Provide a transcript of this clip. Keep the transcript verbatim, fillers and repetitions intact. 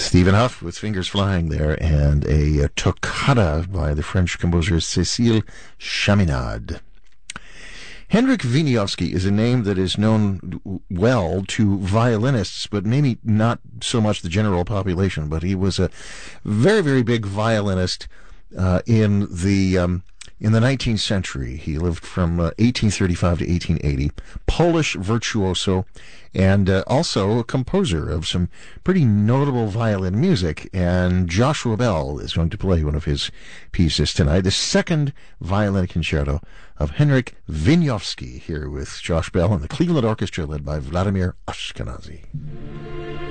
Stephen Huff with Fingers Flying there, and a, a toccata by the French composer Cécile Chaminade. Henryk Wieniawski is a name that is known well to violinists, but maybe not so much the general population, but he was a very, very big violinist uh, in the um, in the nineteenth century. He lived from uh, eighteen thirty-five to eighteen eighty. Polish virtuoso, and uh, also a composer of some pretty notable violin music. And Joshua Bell is going to play one of his pieces tonight, the second violin concerto of Henryk Wieniawski, here with Josh Bell and the Cleveland Orchestra led by Vladimir Ashkenazy.